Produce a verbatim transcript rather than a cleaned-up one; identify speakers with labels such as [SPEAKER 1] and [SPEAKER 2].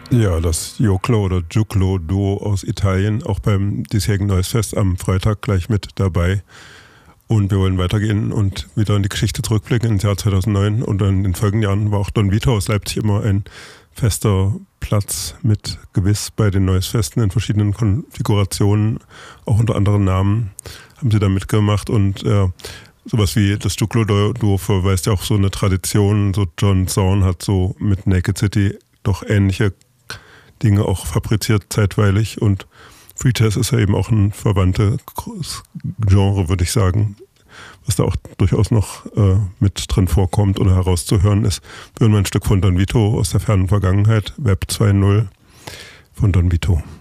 [SPEAKER 1] Ja, das Joklo oder Juklo-Duo aus Italien, auch beim diesjährigen Neues Fest am Freitag gleich mit dabei. Und wir wollen weitergehen und wieder in die Geschichte zurückblicken ins Jahr zweitausendneun. Und in den folgenden Jahren war auch Don Vito aus Leipzig immer ein fester Platz mit gewiss bei den Neues Festen in verschiedenen Konfigurationen, auch unter anderen Namen haben sie da mitgemacht. Und äh, sowas wie das Juklo-Duo verweist ja auch so eine Tradition. So John Zorn hat so mit Naked City doch ähnliche Dinge auch fabriziert zeitweilig, und Free Jazz ist ja eben auch ein verwandtes Genre, würde ich sagen, was da auch durchaus noch äh, mit drin vorkommt oder herauszuhören ist. Wir hören mal ein Stück von Don Vito aus der fernen Vergangenheit, Web zwei Punkt null von Don Vito.